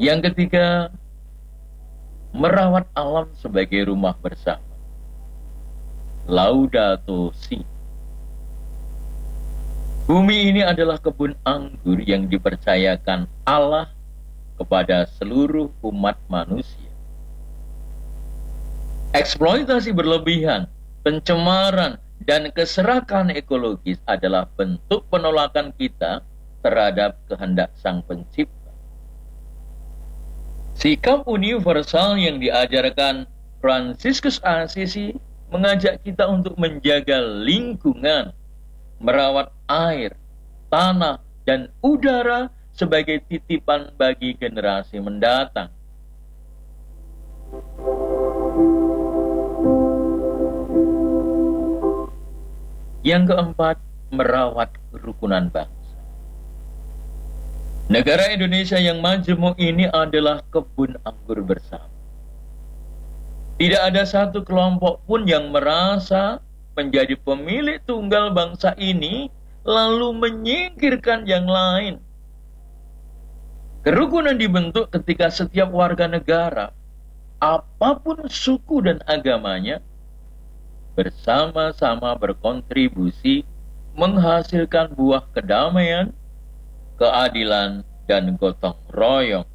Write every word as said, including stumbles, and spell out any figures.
Yang ketiga, merawat alam sebagai rumah bersama. Laudato Si. Bumi ini adalah kebun anggur yang dipercayakan Allah kepada seluruh umat manusia. Eksploitasi berlebihan, pencemaran, dan keserakahan ekologis adalah bentuk penolakan kita terhadap kehendak Sang Pencipta. Sikap universal yang diajarkan Fransiskus Assisi mengajak kita untuk menjaga lingkungan, merawat air, tanah, dan udara sebagai titipan bagi generasi mendatang. Yang keempat, merawat kerukunan bangsa. Negara Indonesia yang majemuk ini adalah kebun anggur bersama. Tidak ada satu kelompok pun yang merasa menjadi pemilik tunggal bangsa ini lalu menyingkirkan yang lain. Kerukunan dibentuk ketika setiap warga negara, apapun suku dan agamanya, bersama-sama berkontribusi menghasilkan buah kedamaian, keadilan, dan gotong royong.